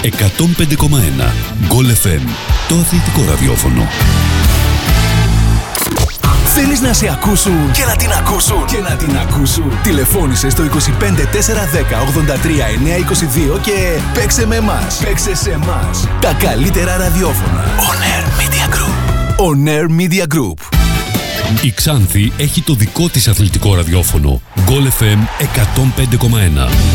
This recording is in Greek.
105,1 Goal FM, το αθλητικό ραδιόφωνο. Θέλεις να σε ακούσουν και να την ακούσουν. Τηλεφώνησε στο 25410 83922 και παίξε με εμάς. Παίξε σε εμάς. Τα καλύτερα ραδιόφωνα. On Air Media Group. On Air Media Group. Η Ξάνθη έχει το δικό της αθλητικό ραδιόφωνο. Goal FM 105,1.